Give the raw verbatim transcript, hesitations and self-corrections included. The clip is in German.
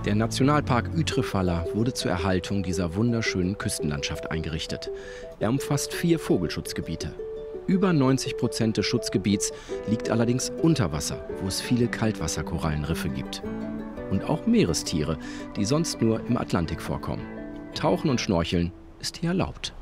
Der Nationalpark Utrefaller wurde zur Erhaltung dieser wunderschönen Küstenlandschaft eingerichtet. Er umfasst vier Vogelschutzgebiete. Über neunzig Prozent des Schutzgebiets liegt allerdings unter Wasser, wo es viele Kaltwasserkorallenriffe gibt. Und auch Meerestiere, die sonst nur im Atlantik vorkommen. Tauchen und Schnorcheln ist hier erlaubt.